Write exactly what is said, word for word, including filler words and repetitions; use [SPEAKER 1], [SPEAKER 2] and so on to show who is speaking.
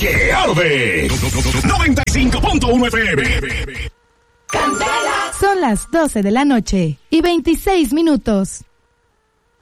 [SPEAKER 1] que arde. noventa y cinco punto uno F M.
[SPEAKER 2] Son las doce de la noche y veintiséis minutos.